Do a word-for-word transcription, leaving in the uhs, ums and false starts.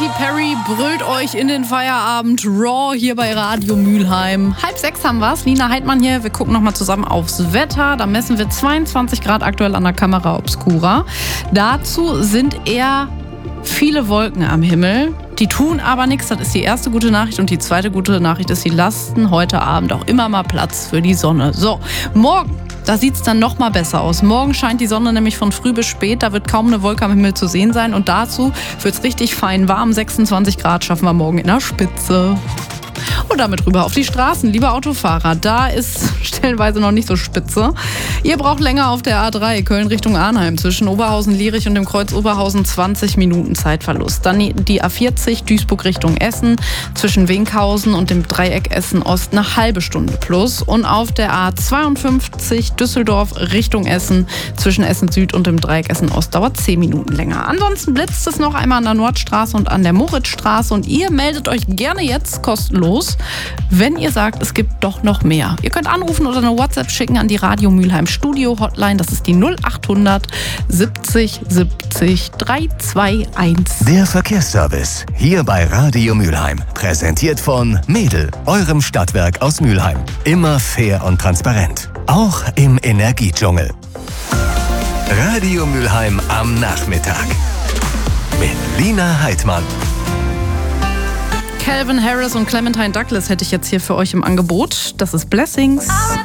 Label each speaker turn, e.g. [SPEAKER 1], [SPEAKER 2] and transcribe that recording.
[SPEAKER 1] Katy Perry brüllt euch in den Feierabend Raw hier bei Radio Mülheim. Halb sechs haben wir's. Nina Heidmann hier. Wir gucken nochmal zusammen aufs Wetter. Da messen wir zweiundzwanzig Grad aktuell an der Camera Obscura. Dazu sind eher viele Wolken am Himmel. Die tun aber nichts. Das ist die erste gute Nachricht. Und die zweite gute Nachricht ist, die lassen heute Abend auch immer mal Platz für die Sonne. So, morgen. Da sieht es dann noch mal besser aus. Morgen scheint die Sonne nämlich von früh bis spät. Da wird kaum eine Wolke am Himmel zu sehen sein. Und dazu wird es richtig fein warm. sechsundzwanzig Grad schaffen wir morgen in der Spitze. Und damit rüber auf die Straßen. Liebe Autofahrer, da ist stellenweise noch nicht so spitze. Ihr braucht länger auf der A drei Köln Richtung Arnheim zwischen Oberhausen, Lierich und dem Kreuz Oberhausen zwanzig Minuten Zeitverlust. Dann die A vierzig Duisburg Richtung Essen zwischen Wenkhausen und dem Dreieck Essen Ost eine halbe Stunde plus. Und auf der A zweiundfünfzig Düsseldorf Richtung Essen zwischen Essen Süd und dem Dreieck Essen Ost dauert zehn Minuten länger. Ansonsten blitzt es noch einmal an der Nordstraße und an der Moritzstraße. Und ihr meldet euch gerne jetzt kostenlos, wenn ihr sagt, es gibt doch noch mehr. Ihr könnt anrufen oder eine WhatsApp schicken an die Radio Mülheim Studio Hotline. Das ist die null achthundert siebzig siebzig dreihunderteinundzwanzig.
[SPEAKER 2] Der Verkehrsservice hier bei Radio Mülheim. Präsentiert von Mädel, eurem Stadtwerk aus Mülheim. Immer fair und transparent. Auch im Energiedschungel. Radio Mülheim am Nachmittag. Mit Lina Heidmann.
[SPEAKER 1] Calvin Harris und Clementine Douglas hätte ich jetzt hier für euch im Angebot. Das ist Blessings.